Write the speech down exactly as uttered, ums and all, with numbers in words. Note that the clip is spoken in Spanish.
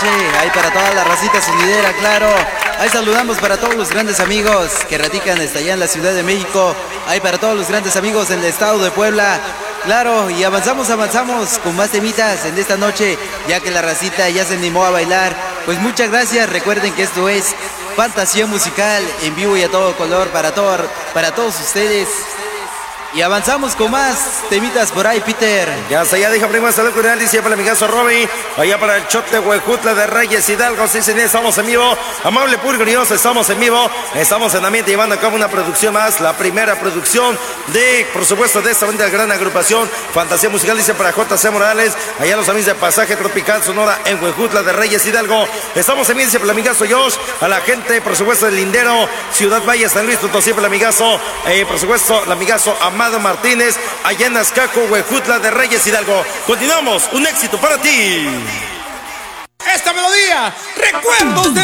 noche. Ahí para toda la racita sonidera, claro. Ahí saludamos para todos los grandes amigos que radican hasta allá en la Ciudad de México. Ahí para todos los grandes amigos en el estado de Puebla. Claro, y avanzamos, avanzamos con más temitas en esta noche, ya que la racita ya se animó a bailar. Pues muchas gracias, recuerden que esto es Fantasía Musical en vivo y a todo color para, todo, para todos ustedes. Y avanzamos con más temitas por ahí, Peter. Ya está, ya dijo primo, salud cordial, dice para el amigazo Robbie, allá para el Chote Huejutla de Reyes Hidalgo, sí, sí, estamos en vivo, amable público, estamos en vivo, estamos en ambiente llevando a cabo una producción más, la primera producción de, por supuesto, de esta gran agrupación, Fantasía Musical, dice para J C Morales, allá los amigos de Pasaje Tropical Sonora en Huejutla de Reyes Hidalgo, estamos en vivo, dice para el amigazo Josh, a la gente, por supuesto, del Lindero, Ciudad Valle, San Luis Potosí, para el amigazo, eh, por supuesto, el amigazo Amado Martínez, allá en Azcaco, Huejutla de Reyes Hidalgo. Continuamos, un éxito para ti. Esta melodía, recuerdos de